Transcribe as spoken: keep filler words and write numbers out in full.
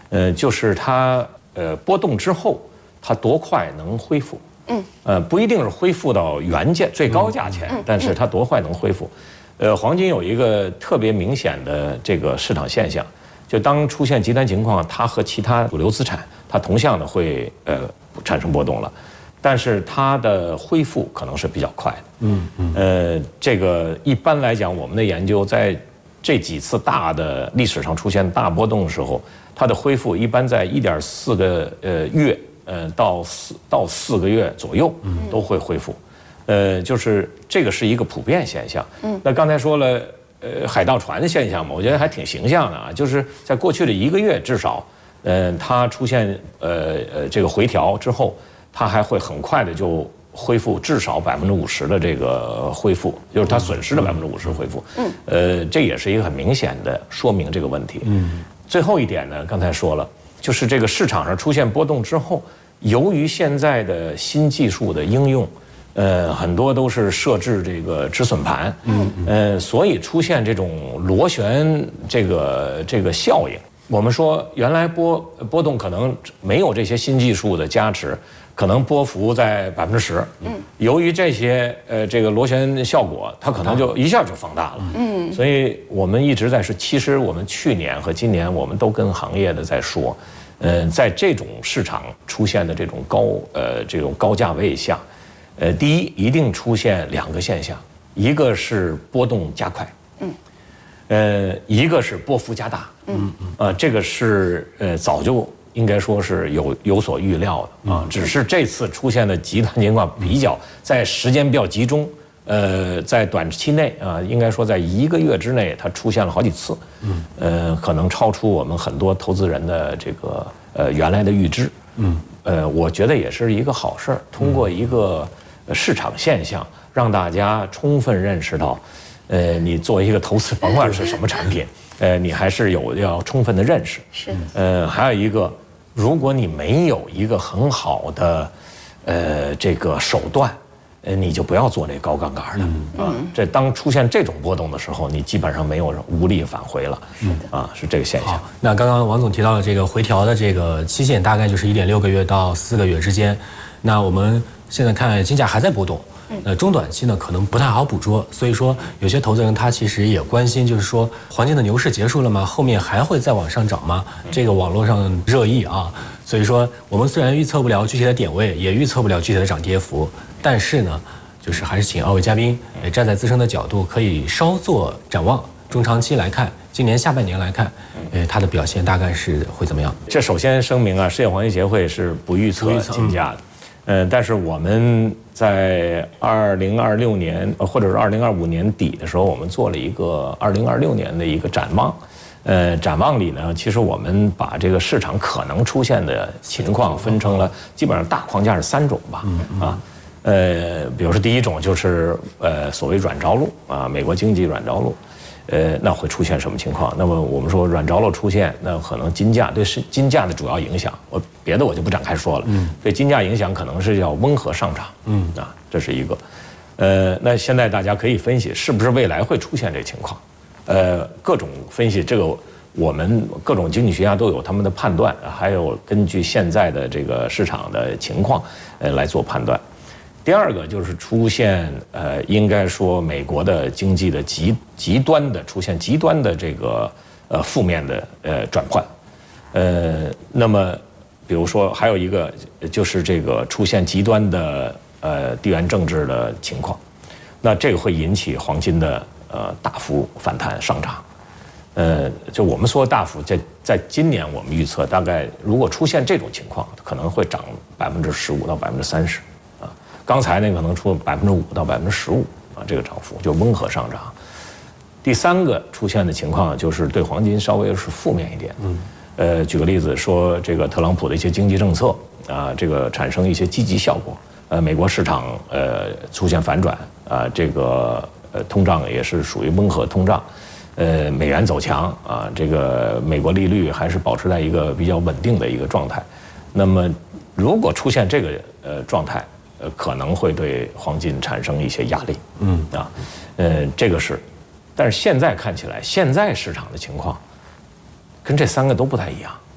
呃，就是它呃波动之后，它多快能恢复？嗯，呃，不一定是恢复到原价最高价钱，嗯、但是它多快能恢复？呃，黄金有一个特别明显的这个市场现象，就当出现极端情况，它和其他主流资产它同向的会呃产生波动了。但是它的恢复可能是比较快的，嗯嗯，呃，这个一般来讲，我们的研究在这几次大的历史上出现大波动的时候，它的恢复一般在一点四个呃月，呃到四到四个月左右，都会恢复，呃，就是这个是一个普遍现象。嗯，那刚才说了，呃，海盗船的现象嘛，我觉得还挺形象的啊，就是在过去的一个月至少，呃，它出现呃呃这个回调之后。它还会很快的就恢复至少百分之五十的这个恢复，就是它损失的百分之五十恢复。嗯，呃，这也是一个很明显的说明这个问题。嗯，最后一点呢，刚才说了，就是这个市场上出现波动之后，由于现在的新技术的应用，呃，很多都是设置这个止损盘。嗯，呃，所以出现这种螺旋这个这个效应。我们说原来波波动可能没有这些新技术的加持，可能波幅在百分之十。嗯，由于这些呃这个螺旋效果，它可能就一下就放大了。嗯，所以我们一直在说，其实我们去年和今年我们都跟行业的在说，呃，在这种市场出现的这种高呃这种高价位下，呃，第一一定出现两个现象，一个是波动加快。嗯。呃，一个是波幅加大，嗯嗯，呃，这个是呃早就应该说是有有所预料的啊，只是这次出现的极端情况比较在时间比较集中，呃，在短期内啊，应该说在一个月之内，它出现了好几次，嗯，呃，可能超出我们很多投资人的这个呃原来的预知，嗯，呃，我觉得也是一个好事儿，通过一个市场现象，让大家充分认识到。呃，你作为一个投资，甭管是什么产品，呃，你还是有要充分的认识。是。呃，还有一个，如果你没有一个很好的，呃，这个手段，呃，你就不要做这高杠杆的、嗯、啊。这当出现这种波动的时候，你基本上没有无力返回了。是的。啊，是这个现象。 好，那刚刚王总提到的这个回调的这个期限，大概就是一点六个月到四个月之间。那我们现在看金价还在波动。呃，中短期呢可能不太好捕捉，所以说有些投资人他其实也关心，就是说黄金的牛市结束了吗？后面还会再往上涨吗？这个网络上热议啊，所以说我们虽然预测不了具体的点位，也预测不了具体的涨跌幅，但是呢，就是还是请二位嘉宾，呃，站在自身的角度，可以稍作展望，中长期来看，今年下半年来看，呃，它的表现大概是会怎么样？ 这首先声明啊，世界黄金协会是不预测金价的。嗯，但是我们在二零二六年，或者是二零二五年底的时候，我们做了一个二零二六年的一个展望。呃，展望里呢，其实我们把这个市场可能出现的情况分成了基本上大框架是三种吧。啊，呃，比如说第一种就是呃所谓软着陆啊，美国经济软着陆。呃，那会出现什么情况？那么我们说软着陆出现，那可能金价对是金价的主要影响，我别的我就不展开说了。嗯，对金价影响可能是要温和上涨。嗯啊，这是一个。呃，那现在大家可以分析是不是未来会出现这情况？呃，各种分析，这个我们各种经济学家都有他们的判断，还有根据现在的这个市场的情况，呃来做判断。第二个就是出现呃，应该说美国的经济的极极端的出现极端的这个呃负面的呃转换，呃，那么比如说还有一个就是这个出现极端的呃地缘政治的情况，那这个会引起黄金的呃大幅反弹上涨，呃，就我们说大幅在在今年我们预测大概如果出现这种情况，可能会涨百分之十五到百分之三十。刚才那可能出百分之五到百分之十五啊，这个涨幅就温和上涨。第三个出现的情况就是对黄金稍微是负面一点。嗯，呃，举个例子说，这个特朗普的一些经济政策啊，这个产生一些积极效果，呃，美国市场呃出现反转啊，这个呃通胀也是属于温和通胀，呃，美元走强啊，这个美国利率还是保持在一个比较稳定的一个状态。那么，如果出现这个呃状态，呃，可能会对黄金产生一些压力，嗯啊，呃，这个是，但是现在看起来，现在市场的情况跟这三个都不太一样，